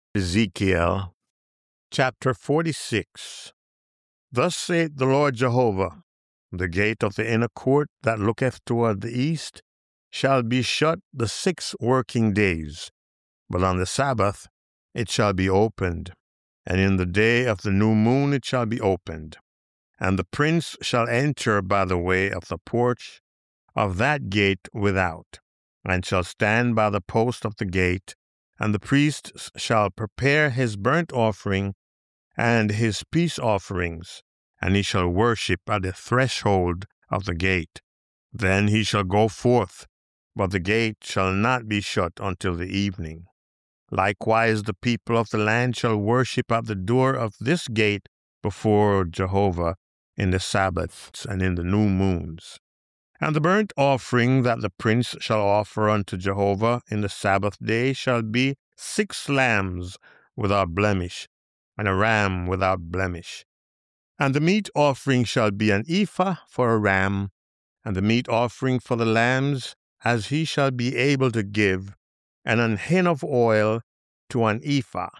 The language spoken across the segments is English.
Ezekiel chapter 46. Thus saith the Lord Jehovah, the gate of the inner court that looketh toward the east shall be shut the 6 working days, but on the Sabbath it shall be opened, and in the day of the new moon it shall be opened. And the prince shall enter by the way of the porch of that gate without, and shall stand by the post of the gate, and the priest shall prepare his burnt offering and his peace offerings, and he shall worship at the threshold of the gate. Then he shall go forth, but the gate shall not be shut until the evening. Likewise the people of the land shall worship at the door of this gate before Jehovah in the Sabbaths and in the new moons. And the burnt offering that the prince shall offer unto Jehovah in the Sabbath day shall be 6 lambs without blemish, and a ram without blemish. And the meat offering shall be an ephah for a ram, and the meat offering for the lambs as he shall be able to give, and an hin of oil to an ephah.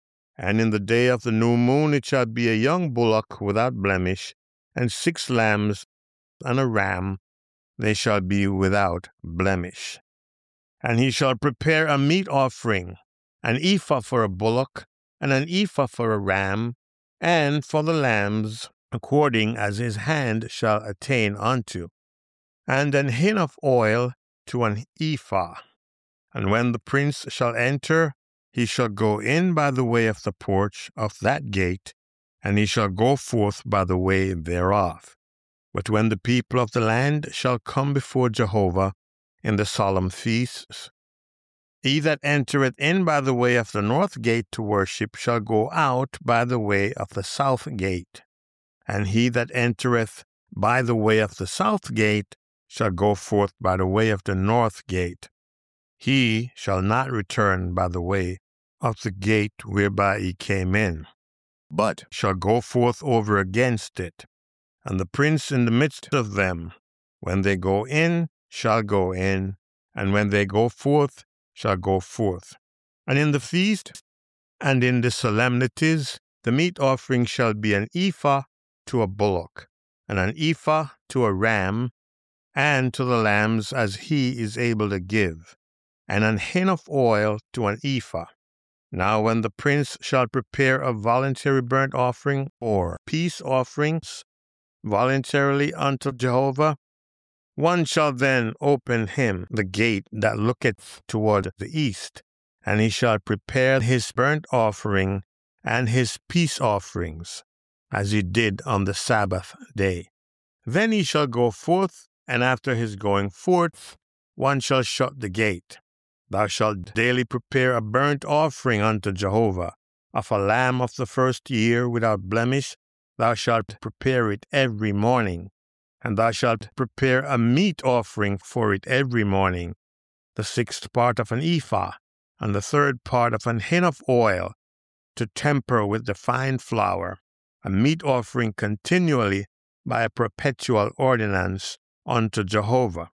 And in the day of the new moon it shall be a young bullock without blemish, and 6 lambs and a ram, they shall be without blemish. And he shall prepare a meat offering, an ephah for a bullock, and an ephah for a ram, and for the lambs, according as his hand shall attain unto, and an hin of oil to an ephah. And when the prince shall enter, he shall go in by the way of the porch of that gate, and he shall go forth by the way thereof. But when the people of the land shall come before Jehovah in the solemn feasts, he that entereth in by the way of the north gate to worship shall go out by the way of the south gate. And he that entereth by the way of the south gate shall go forth by the way of the north gate. He shall not return by the way of the gate whereby he came in, but shall go forth over against it. And the prince in the midst of them, when they go in, shall go in, and when they go forth, shall go forth. And in the feast and in the solemnities, the meat offering shall be an ephah to a bullock, and an ephah to a ram, and to the lambs as he is able to give, and an hin of oil to an ephah. Now when the prince shall prepare a voluntary burnt offering or peace offerings voluntarily unto Jehovah, one shall then open him the gate that looketh toward the east, and he shall prepare his burnt offering and his peace offerings, as he did on the Sabbath day. Then he shall go forth, and after his going forth, one shall shut the gate. Thou shalt daily prepare a burnt offering unto Jehovah, of a lamb of the first year without blemish. Thou shalt prepare it every morning, and thou shalt prepare a meat offering for it every morning, the 6th part of an ephah, and the 3rd part of an hin of oil, to temper with the fine flour, a meat offering continually by a perpetual ordinance unto Jehovah.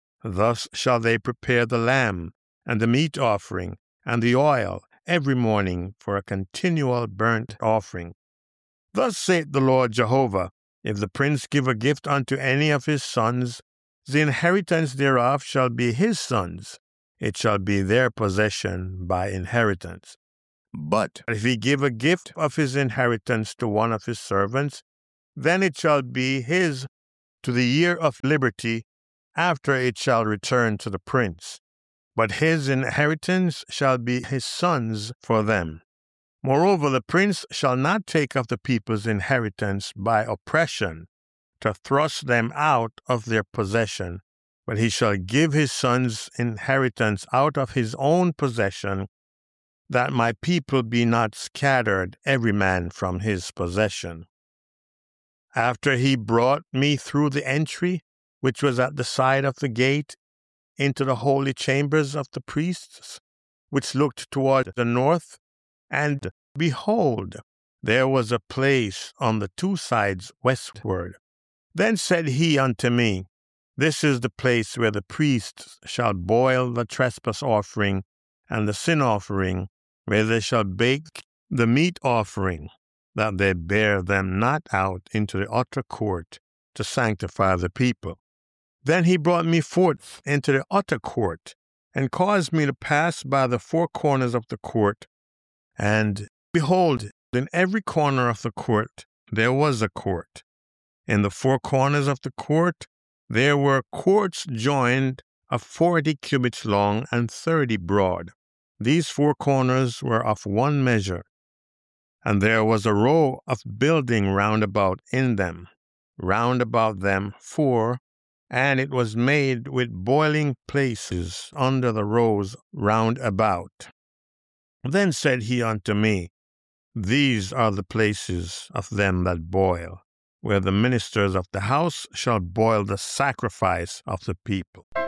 Thus shall they prepare the lamb, and the meat offering, and the oil, every morning for a continual burnt offering. Thus saith the Lord Jehovah, if the prince give a gift unto any of his sons, the inheritance thereof shall be his sons. It shall be their possession by inheritance. But if he give a gift of his inheritance to one of his servants, then it shall be his to the year of liberty, after it shall return to the prince. But his inheritance shall be his sons for them. Moreover, the prince shall not take of the people's inheritance by oppression, to thrust them out of their possession, but he shall give his sons' inheritance out of his own possession, that my people be not scattered every man from his possession. After he brought me through the entry, which was at the side of the gate, into the holy chambers of the priests, which looked toward the north, and behold, there was a place on the 2 sides westward. Then said he unto me, This is the place where the priests shall boil the trespass offering and the sin offering where they shall bake the meat offering, that they bear them not out into the utter court to sanctify the people. Then he brought me forth into the utter court, and caused me to pass by the four corners of the court. And behold, in every corner of the court there was a court. In the four corners of the court there were courts joined of 40 cubits long and 30 broad. These four corners were of one measure, and there was a row of building round about in them, round about them four, and it was made with boiling places under the rows round about. Then said he unto me, These are the places of them that boil, where the ministers of the house shall boil the sacrifice of the people.